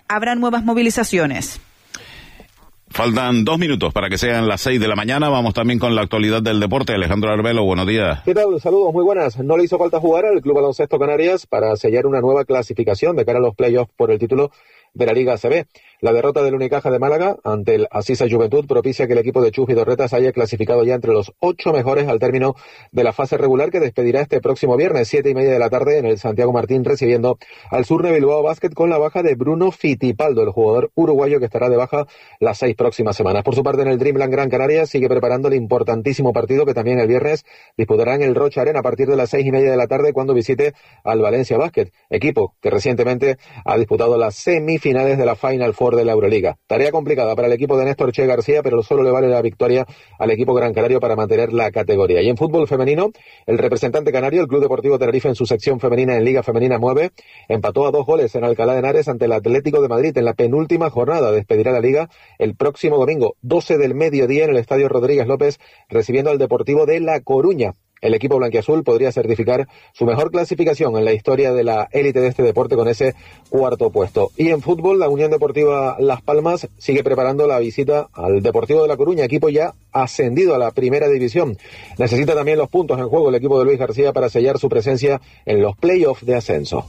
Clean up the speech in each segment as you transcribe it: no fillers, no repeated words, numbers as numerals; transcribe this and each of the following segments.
habrá nuevas movilizaciones. Faltan 2 minutos para que sean las 6 de la mañana. Vamos también con la actualidad del deporte. Alejandro Arbelo, buenos días. ¿Qué tal? Saludos, muy buenas. No le hizo falta jugar al Club Baloncesto Canarias para sellar una nueva clasificación de cara a los playoffs por el título de la Liga ACB. La derrota del Unicaja de Málaga ante el Asisa Juventud propicia que el equipo de Chus Vidorretas haya clasificado ya entre los 8 mejores al término de la fase regular, que despedirá este próximo viernes 7:30 de la tarde en el Santiago Martín, recibiendo al Surne Bilbao Basket con la baja de Bruno Fittipaldo, el jugador uruguayo que estará de baja las 6 próximas semanas. Por su parte, en el Dreamland Gran Canaria sigue preparando el importantísimo partido que también el viernes disputará en el Rocha Arena a partir de las 6:30 de la tarde cuando visite al Valencia Basket, equipo que recientemente ha disputado las semifinales de la Final Four de la Euroliga. Tarea complicada para el equipo de Néstor Che García, pero solo le vale la victoria al equipo gran canario para mantener la categoría. Y en fútbol femenino, el representante canario, el Club Deportivo Tenerife, en su sección femenina en Liga Femenina 9, empató a 2 goles en Alcalá de Henares ante el Atlético de Madrid en la penúltima jornada. Despedirá la Liga el próximo domingo, 12 del mediodía, en el Estadio Rodríguez López, recibiendo al Deportivo de La Coruña. El equipo blanquiazul podría certificar su mejor clasificación en la historia de la élite de este deporte con ese 4º puesto. Y en fútbol, la Unión Deportiva Las Palmas sigue preparando la visita al Deportivo de La Coruña, equipo ya ascendido a la primera división. Necesita también los puntos en juego el equipo de Luis García para sellar su presencia en los playoffs de ascenso.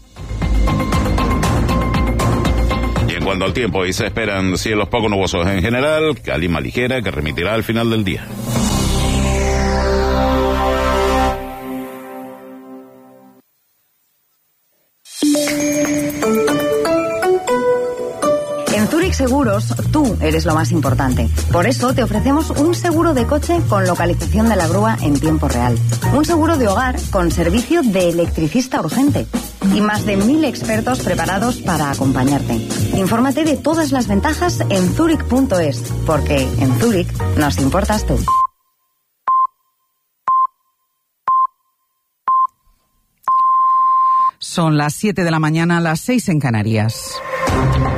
Y en cuanto al tiempo, hoy se esperan cielos poco nubosos en general, calima ligera que remitirá al final del día. En Zurich Seguros, tú eres lo más importante. Por eso te ofrecemos un seguro de coche con localización de la grúa en tiempo real. Un seguro de hogar con servicio de electricista urgente. Y más de 1.000 expertos preparados para acompañarte. Infórmate de todas las ventajas en Zurich.es, porque en Zurich nos importas tú. Son las 7 de la mañana, las 6 en Canarias.